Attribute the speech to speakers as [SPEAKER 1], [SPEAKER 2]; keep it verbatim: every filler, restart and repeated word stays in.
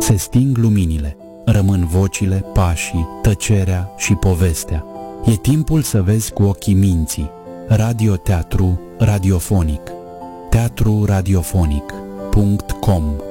[SPEAKER 1] Se sting luminile, rămân vocile, pașii, tăcerea și povestea. E timpul să vezi cu ochii minții. Radioteatru radiofonic. teatru radiofonic punct com